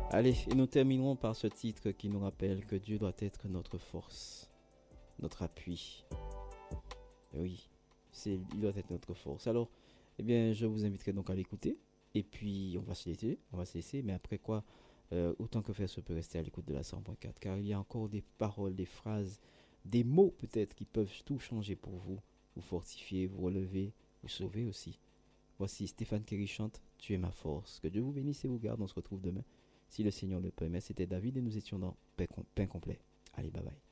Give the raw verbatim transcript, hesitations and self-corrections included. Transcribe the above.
Allez, et nous terminerons par ce titre qui nous rappelle que Dieu doit être notre force, notre appui. Et oui, c'est, il doit être notre force. Alors, eh bien, je vous inviterai donc à l'écouter. Et puis, on va se laisser, on va se laisser. Mais après quoi, euh, autant que faire se peut, rester à l'écoute de la cent point quatre. Car il y a encore des paroles, des phrases, des mots peut-être qui peuvent tout changer pour vous. Vous fortifier, vous relever, vous sauver aussi. Voici Stéphane Kerry chante Tu es ma force. Que Dieu vous bénisse et vous garde. On se retrouve demain. Si le Seigneur le permet. C'était David et nous étions dans Pain, Com- Pain complet. Allez, bye bye.